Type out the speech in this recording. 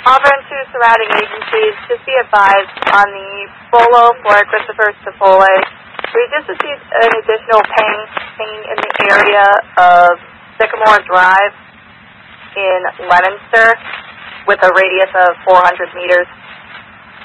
Auburn to surrounding agencies, just be advised on the Bolo Florida Christopher Cipolle. We just received an additional ping in the area of Sycamore Drive in Leominster with a radius of 400 meters.